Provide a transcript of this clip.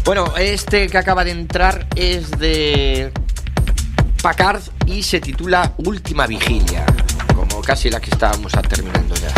Bueno, este que acaba de entrar es de Packard y se titula Última Vigilia, como casi la que estábamos terminando ya.